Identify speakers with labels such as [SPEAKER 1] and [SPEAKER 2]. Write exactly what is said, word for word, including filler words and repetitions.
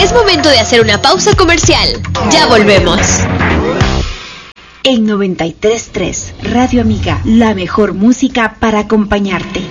[SPEAKER 1] Es momento de hacer una pausa comercial. Ya volvemos.
[SPEAKER 2] En noventa y tres punto tres, Radio Amiga, la mejor música para acompañarte.